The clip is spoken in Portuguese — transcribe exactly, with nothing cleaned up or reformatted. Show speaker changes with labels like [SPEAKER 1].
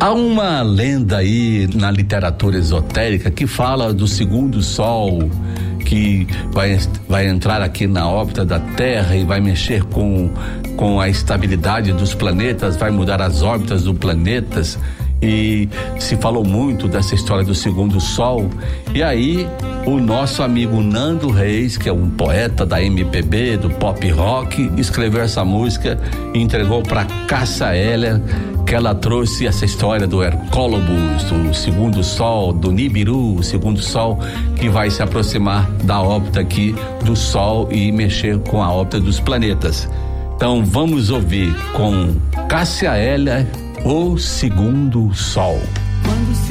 [SPEAKER 1] Há uma lenda aí na literatura esotérica que fala do segundo sol, que vai, vai entrar aqui na órbita da Terra e vai mexer com, com a estabilidade dos planetas, vai mudar as órbitas dos planetas. E se falou muito dessa história do segundo sol. E aí o nosso amigo Nando Reis, que é um poeta da M P B, do pop rock, escreveu essa música e entregou para Cássia Eller, que ela trouxe essa história do Hercólobus, do segundo sol, do Nibiru, o segundo sol, que vai se aproximar da órbita aqui do sol e mexer com a órbita dos planetas. Então vamos ouvir com Cássia Eller, O Segundo Sol.